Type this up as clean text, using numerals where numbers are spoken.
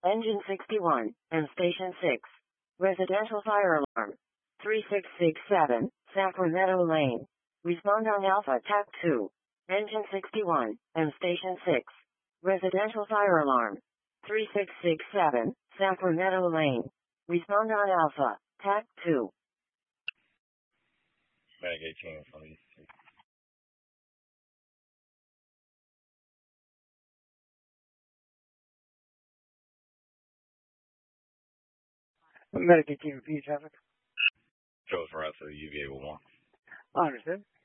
Engine 61, and Station 6. Residential fire alarm. 3667, Sacramento Lane. Respond on Alpha TAC 2. Engine 61, and Station 6. Residential fire alarm. 3667, Sacramento Lane. Respond on Alpha TAC 2. Mag 18 from East. Medicaid team, repeat traffic. Shows for us at UVA 1. I understand.